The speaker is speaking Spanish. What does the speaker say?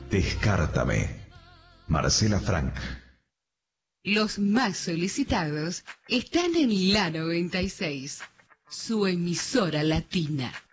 Descártame. Marcela Frank. Los más solicitados están en La 96, su emisora latina.